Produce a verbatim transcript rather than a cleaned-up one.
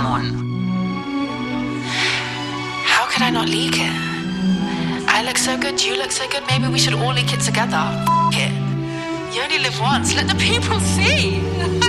on. How could I not leak it? I look so good, you look so good, maybe we should all leak it together. F*** it. You only live once, let the people see.